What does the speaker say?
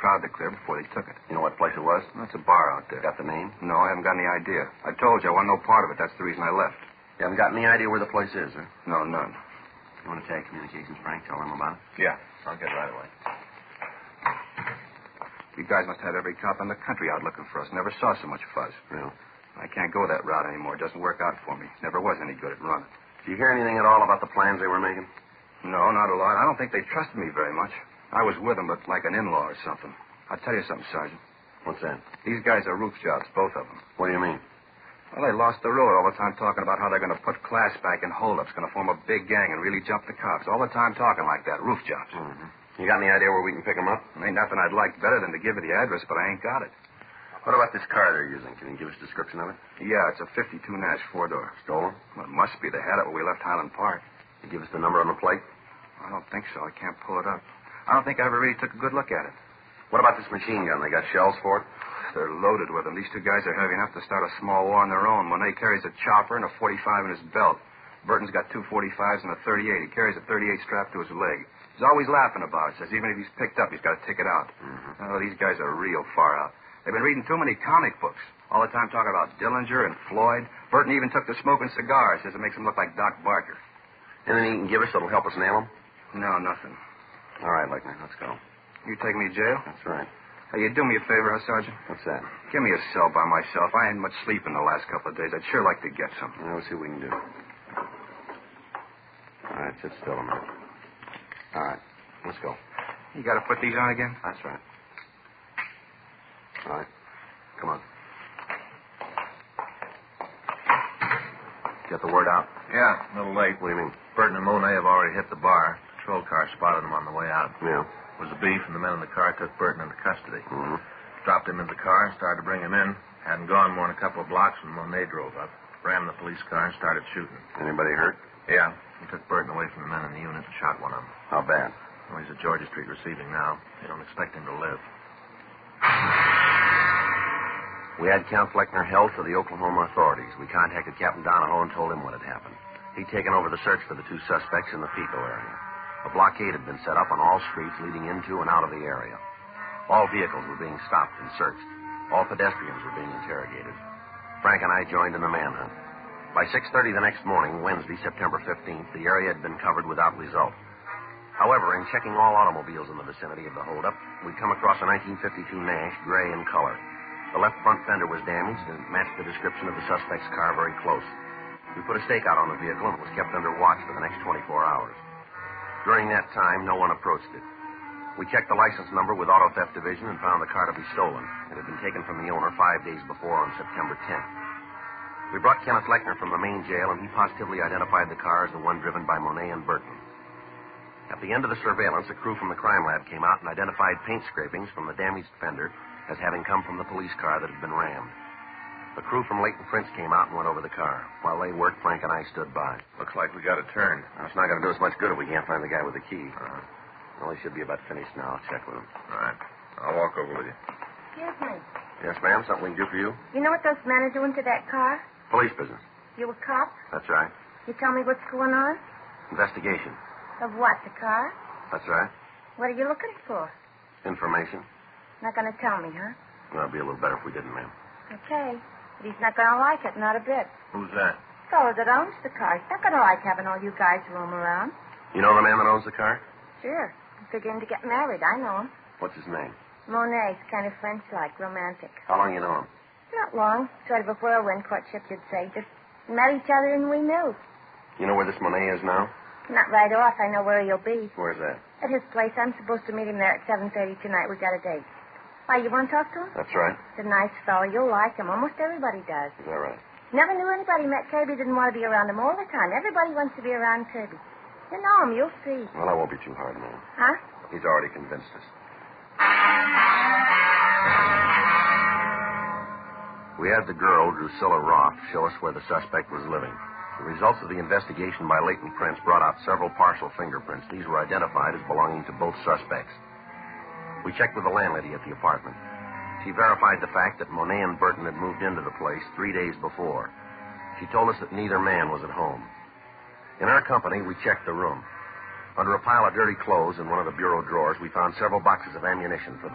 crowd to clear before they took it. You know what place it was? That's a bar out there. Got the name? No, I haven't got any idea. I told you I want no part of it. That's the reason I left. You haven't got any idea where the place is, huh? No, none. You want to take communications, Frank? Tell them about it? Yeah, I'll get right away. You guys must have every cop in the country out looking for us. Never saw so much fuzz. Yeah. I can't go that route anymore. It doesn't work out for me. Never was any good at running. Do you hear anything at all about the plans they were making? No, not a lot. I don't think they trusted me very much. I was with them, but like an in-law or something. I'll tell you something, Sergeant. What's that? These guys are roof jobs, both of them. What do you mean? Well, they lost the road all the time talking about how they're going to put class back in holdups, going to form a big gang and really jump the cops. All the time talking like that. Roof jobs. Mm-hmm. You got any idea where we can pick them up? Ain't nothing I'd like better than to give you the address, but I ain't got it. What about this car they're using? Can you give us a description of it? Yeah, it's a 52 Nash four-door. Stolen? Well, it must be. They had it when we left Highland Park. Can you give us the number on the plate? I don't think so. I can't pull it up. I don't think I ever really took a good look at it. What about this machine gun? They got shells for it? They're loaded with them. These two guys are heavy enough to start a small war on their own. Monet carries a chopper and a 45 in his belt. Burton's got two 45s and a 38. He carries a 38 strapped to his leg. He's always laughing about it. Says even if he's picked up, he's got to take it out. Mm-hmm. Oh, these guys are real far out. They've been reading too many comic books. All the time talking about Dillinger and Floyd. Burton even took to smoking cigars. Says it makes him look like Doc Barker. Anything you can give us that'll help us nail them? No, nothing. All right, Lechner, let's go. You take me to jail? That's right. Hey, you do me a favor, huh, Sergeant? What's that? Give me a cell by myself. I ain't much sleep in the last couple of days. I'd sure like to get some. We'll see what we can do. All right, sit still a minute. All right, let's go. You got to put these on again? That's right. All right, come on. Get the word out? Yeah, a little late. What do you mean? Burton and Monet have already hit the bar. Patrol car spotted them on the way out. Yeah. It was a beef, and the men in the car took Burton into custody. Mm-hmm. Dropped him in the car and started to bring him in. Hadn't gone more than a couple of blocks when Monet drove up, rammed the police car, and started shooting. Anybody hurt? Yeah. He took Burton away from the men in the unit and shot one of them. How bad? Well, he's at Georgia Street receiving now. They don't expect him to live. We had Count Fleckner held for the Oklahoma authorities. We contacted Captain Donahoe and told him what had happened. He'd taken over the search for the two suspects in the Pico area. A blockade had been set up on all streets leading into and out of the area. All vehicles were being stopped and searched. All pedestrians were being interrogated. Frank and I joined in the manhunt. By 6:30 the next morning, Wednesday, September 15th, the area had been covered without result. However, in checking all automobiles in the vicinity of the holdup, we come across a 1952 Nash, gray in color. The left front fender was damaged and matched the description of the suspect's car very close. We put a stakeout on the vehicle and it was kept under watch for the next 24 hours. During that time, no one approached it. We checked the license number with Auto Theft Division and found the car to be stolen. It had been taken from the owner 5 days before on September 10th. We brought Kenneth Lechner from the main jail, and he positively identified the car as the one driven by Monet and Burton. At the end of the surveillance, a crew from the crime lab came out and identified paint scrapings from the damaged fender as having come from the police car that had been rammed. The crew from Leighton Prince came out and went over the car. While they worked, Frank and I stood by. Looks like we got a turn. Now, it's not going to do us much good if we can't find the guy with the key. Well, he should be about finished now. I'll check with him. All right. I'll walk over with you. Excuse me. Yes, ma'am? Something we can do for you? You know what those men are doing to that car? Police business. You a cop? That's right. You tell me what's going on? Investigation. Of what, the car? That's right. What are you looking for? Information. Not going to tell me, huh? Well, it'd be a little better if we didn't, ma'am. Okay. But he's not going to like it, not a bit. Who's that? Fellow that owns the car. He's not going to like having all you guys roam around. You know the man that owns the car? Sure. He's beginning to get married. I know him. What's his name? Monet's kind of French-like, romantic. How long you know him? Not long. Sort of a whirlwind courtship, you'd say. Just met each other and we knew. You know where this Monet is now? Not right off. I know where he'll be. Where's that? At his place. I'm supposed to meet him there at 7:30 tonight. We got a date. Why, you want to talk to him? That's right. He's a nice fellow. You'll like him. Almost everybody does. Is that right? Never knew anybody met Kirby didn't want to be around him all the time. Everybody wants to be around Kirby. You know him. You'll see. Well, I won't be too hard, ma'am. Huh? He's already convinced us. We had the girl, Drusilla Roth, show us where the suspect was living. The results of the investigation by Leighton Prince brought out several partial fingerprints. These were identified as belonging to both suspects. We checked with the landlady at the apartment. She verified the fact that Monet and Burton had moved into the place 3 days before. She told us that neither man was at home. In our company, we checked the room. Under a pile of dirty clothes in one of the bureau drawers, we found several boxes of ammunition for the